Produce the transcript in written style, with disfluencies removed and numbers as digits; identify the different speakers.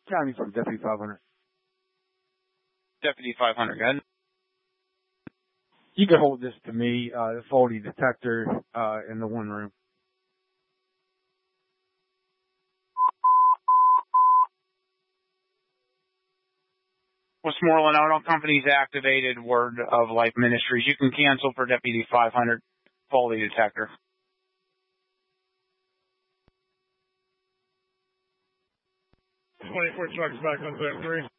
Speaker 1: County from Deputy 500.
Speaker 2: Deputy 500, go ahead.
Speaker 1: You can hold this to me, the faulty detector in the one room.
Speaker 2: Westmoreland Auto Company's activated Word of Life Ministries. You can cancel for Deputy 500, faulty detector.
Speaker 3: 24 trucks back on zone 3.